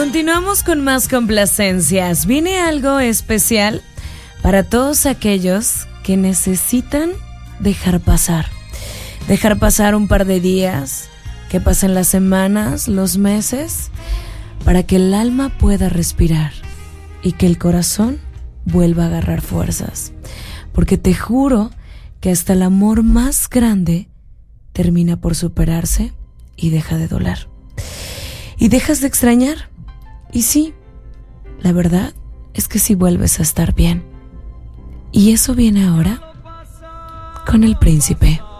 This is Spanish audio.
Continuamos con más complacencias. Viene algo especial para todos aquellos que necesitan dejar pasar un par de días, que pasen las semanas, los meses, para que el alma pueda respirar y que el corazón vuelva a agarrar fuerzas. Porque te juro que hasta el amor más grande termina por superarse y deja de doler. Y dejas de extrañar. Y sí, la verdad es que sí vuelves a estar bien. Y eso viene ahora con el príncipe.